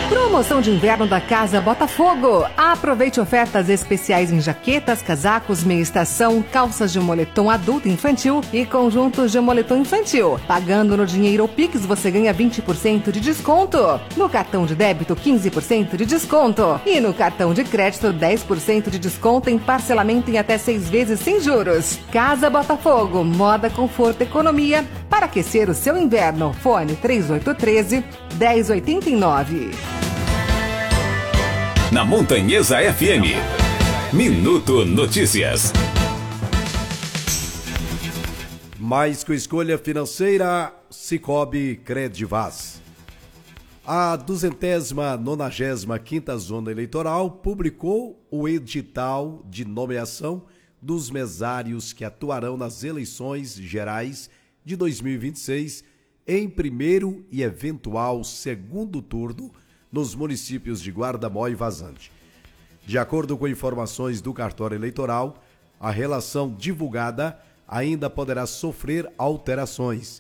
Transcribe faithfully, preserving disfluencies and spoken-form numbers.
Promoção de inverno da Casa Botafogo. Aproveite ofertas especiais em jaquetas, casacos, meia estação, calças de moletom adulto e infantil e conjuntos de moletom infantil. Pagando no dinheiro ou Pix, você ganha vinte por cento de desconto. No cartão de débito, quinze por cento de desconto. E no cartão de crédito, dez por cento de desconto em parcelamento em até seis vezes sem juros. Casa Botafogo, moda, conforto, economia para aquecer o seu inverno. Fone três oito um três, um zero oito nove. Na Montanhesa F M, Minuto Notícias. Mais com escolha financeira, Sicoob Credivaz. A duzentésima nonagésima quinta Zona Eleitoral publicou o edital de nomeação dos mesários que atuarão nas eleições gerais de dois mil e vinte e seis em primeiro e eventual segundo turno nos municípios de Guarda-Mó e Vazante. De acordo com informações do cartório eleitoral, a relação divulgada ainda poderá sofrer alterações.